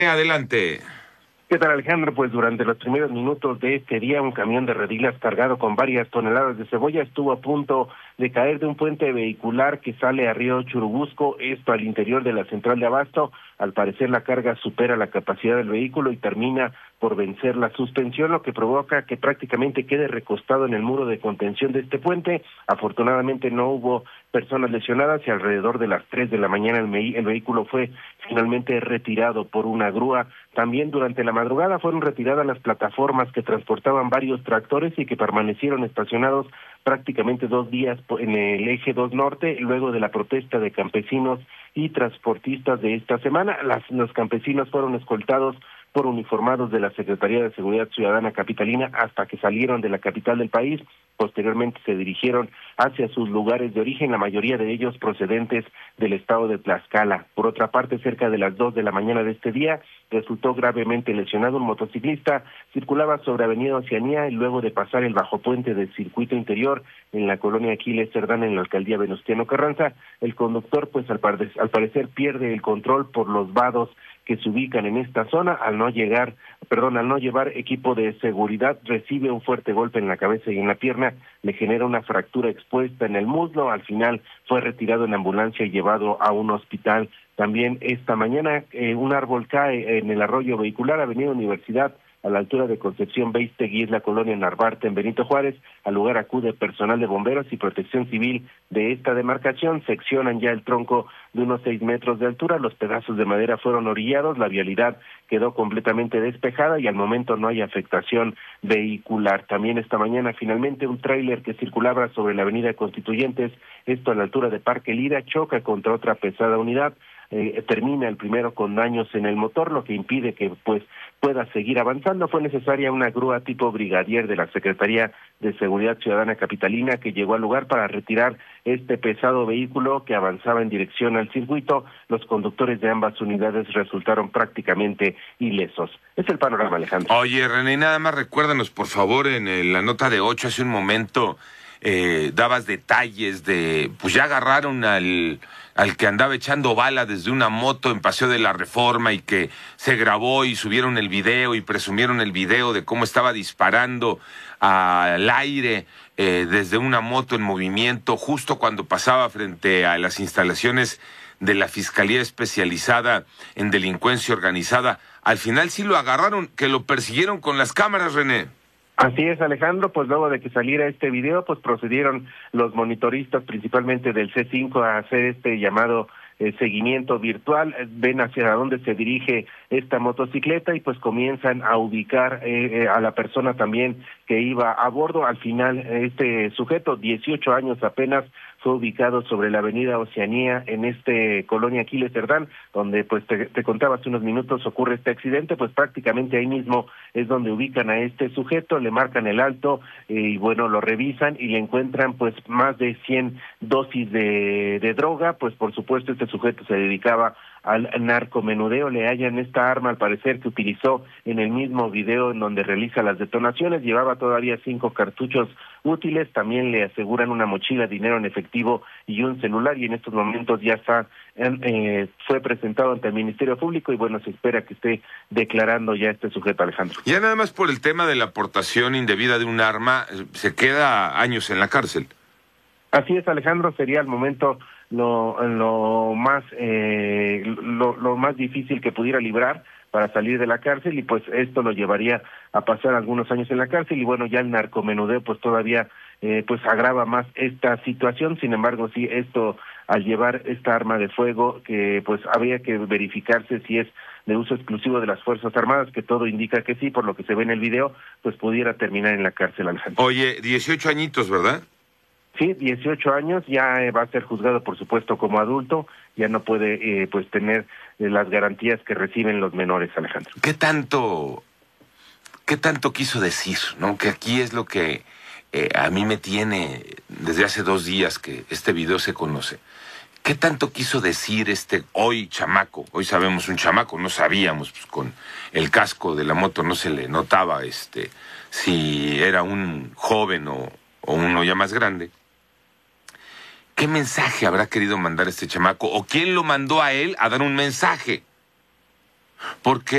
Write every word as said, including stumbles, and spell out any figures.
Adelante. ¿Qué tal, Alejandro? Pues durante los primeros minutos de este día, un camión de redilas cargado con varias toneladas de cebolla estuvo a punto de caer de un puente vehicular que sale a Río Churubusco, esto al interior de la central de abasto. Al parecer la carga supera la capacidad del vehículo y termina por vencer la suspensión, lo que provoca que prácticamente quede recostado en el muro de contención de este puente. Afortunadamente no hubo personas lesionadas y alrededor de las tres de la mañana el, el vehículo fue finalmente retirado por una grúa. También durante la madrugada fueron retiradas las plataformas que transportaban varios tractores y que permanecieron estacionados prácticamente dos días en el eje dos norte, luego de la protesta de campesinos y transportistas de esta semana. Las, los campesinos fueron escoltados por uniformados de la Secretaría de Seguridad Ciudadana capitalina hasta que salieron de la capital del país. Posteriormente se dirigieron hacia sus lugares de origen, la mayoría de ellos procedentes del estado de Tlaxcala. Por otra parte, cerca de las dos de la mañana de este día, resultó gravemente lesionado un motociclista. Circulaba sobre Avenida Oceanía y luego de pasar el bajopuente del circuito interior en la colonia Aquiles Cerdán en la alcaldía Venustiano Carranza, el conductor pues al, pare al parecer pierde el control por los vados que se ubican en esta zona. Al no llegar, perdón, al no llevar equipo de seguridad, recibe un fuerte golpe en la cabeza y en la pierna, le genera una fractura expuesta en el muslo. Al final fue retirado en ambulancia y llevado a un hospital. También esta mañana eh, un árbol cae en el arroyo vehicular Avenida Universidad, a la altura de Concepción Beistegui, la colonia Narvarte, en Benito Juárez. Al lugar acude personal de bomberos y protección civil de esta demarcación. Seccionan ya el tronco de unos seis metros de altura. Los pedazos de madera fueron orillados, la vialidad quedó completamente despejada y al momento no hay afectación vehicular. También esta mañana finalmente un tráiler que circulaba sobre la avenida Constituyentes, esto a la altura de Parque Lira, choca contra otra pesada unidad. Eh, termina el primero con daños en el motor, lo que impide que pues pueda seguir avanzando. Fue necesaria una grúa tipo brigadier de la Secretaría de Seguridad Ciudadana capitalina que llegó al lugar para retirar este pesado vehículo que avanzaba en dirección al circuito. Los conductores de ambas unidades resultaron prácticamente ilesos. Es el panorama, Alejandro. Oye, René, nada más recuérdanos, por favor, en el, la nota de ocho hace un momento eh, dabas detalles de, pues ya agarraron al... al que andaba echando bala desde una moto en Paseo de la Reforma y que se grabó y subieron el video y presumieron el video de cómo estaba disparando al aire eh, desde una moto en movimiento justo cuando pasaba frente a las instalaciones de la Fiscalía Especializada en Delincuencia Organizada. Al final sí lo agarraron, que lo persiguieron con las cámaras, René. Así es, Alejandro, pues luego de que saliera este video, pues procedieron los monitoristas, principalmente del C cinco, a hacer este llamado eh, seguimiento virtual. Ven hacia dónde se dirige esta motocicleta y pues comienzan a ubicar eh, eh, a la persona también que iba a bordo. Al final, este sujeto, dieciocho años apenas, fue ubicado sobre la avenida Oceanía en este colonia Aquiles Cerdán, donde pues te, te contaba hace unos minutos ocurre este accidente. Pues prácticamente ahí mismo es donde ubican a este sujeto, le marcan el alto eh, y bueno, lo revisan y le encuentran pues más de cien dosis de, de droga. Pues por supuesto este sujeto se dedicaba al narcomenudeo. Le hallan esta arma al parecer que utilizó en el mismo video en donde realiza las detonaciones. Llevaba todavía cinco cartuchos útiles. También le aseguran una mochila, dinero en efectivo y un celular, y en estos momentos ya está eh, fue presentado ante el Ministerio Público y bueno, se espera que esté declarando ya este sujeto, Alejandro. Ya nada más por el tema de la aportación indebida de un arma, se queda años en la cárcel. Así es, Alejandro, sería al momento lo lo más eh, lo, lo más difícil que pudiera librar para salir de la cárcel, y pues esto lo llevaría a pasar algunos años en la cárcel. Y bueno, ya el narcomenudeo pues todavía eh, pues agrava más esta situación. Sin embargo, sí, esto al llevar esta arma de fuego, que pues habría que verificarse si es de uso exclusivo de las Fuerzas Armadas, que todo indica que sí, por lo que se ve en el video, pues pudiera terminar en la cárcel, Alejandro. Oye, dieciocho añitos, ¿verdad? Sí, dieciocho años, ya eh, va a ser juzgado por supuesto como adulto, ya no puede eh, pues tener eh, las garantías que reciben los menores, Alejandro. ¿Qué tanto, qué tanto quiso decir, no? Que aquí es lo que eh, a mí me tiene desde hace dos días que este video se conoce. ¿Qué tanto quiso decir este hoy chamaco? Hoy sabemos un chamaco, no sabíamos, pues con el casco de la moto no se le notaba este si era un joven o, o uno ya más grande. ¿Qué mensaje habrá querido mandar este chamaco? ¿O quién lo mandó a él a dar un mensaje? Porque